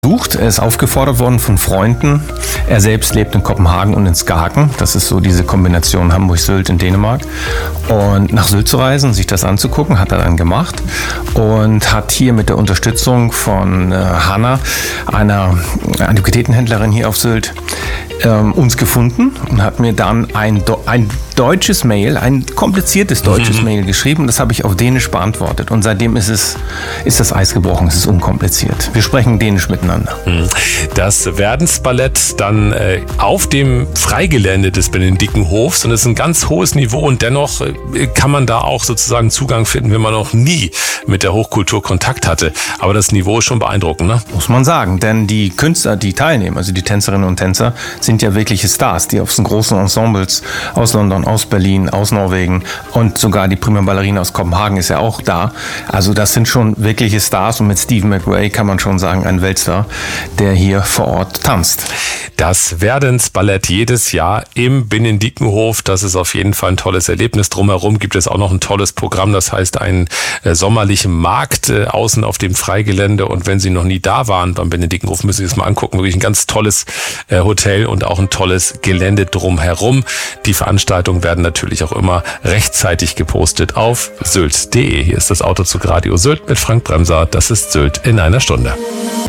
Er ist aufgefordert worden von Freunden. Er selbst lebt in Kopenhagen und in Skagen. Das ist so diese Kombination Hamburg-Sylt in Dänemark. Und nach Sylt zu reisen, sich das anzugucken, hat er dann gemacht. Und hat hier mit der Unterstützung von Hanna, einer Antiquitätenhändlerin hier auf Sylt, uns gefunden und hat mir dann ein deutsches Mail, ein kompliziertes deutsches Mail geschrieben. Das habe ich auf Dänisch beantwortet. Und seitdem ist das Eis gebrochen. Es ist unkompliziert. Wir sprechen Dänisch miteinander. Das Werdensballett dann auf dem Freigelände des Benedickenhofs. Und es ist ein ganz hohes Niveau. Und dennoch kann man da auch sozusagen Zugang finden, wenn man noch nie mit der Hochkultur Kontakt hatte. Aber das Niveau ist schon beeindruckend, ne? Muss man sagen. Denn die Künstler, die teilnehmen, also die Tänzerinnen und Tänzer, sind ja wirkliche Stars, die aus den großen Ensembles aus London, aus Berlin, aus Norwegen und sogar die Prima Ballerina aus Kopenhagen ist ja auch da. Also das sind schon wirkliche Stars und mit Stephen McRae kann man schon sagen, ein Weltstar, der hier vor Ort tanzt. Das Werdensballett jedes Jahr im Benedickenhof, das ist auf jeden Fall ein tolles Erlebnis. Drumherum gibt es auch noch ein tolles Programm, das heißt einen sommerlichen Markt außen auf dem Freigelände. Und wenn Sie noch nie da waren beim Benedickenhof, müssen Sie es mal angucken. Wirklich ein ganz tolles Hotel und auch ein tolles Gelände drumherum. Die Veranstaltungen werden natürlich auch immer rechtzeitig gepostet auf sylt.de. Hier ist das Autozug Radio Sylt mit Frank Bremser. Das ist Sylt in einer Stunde.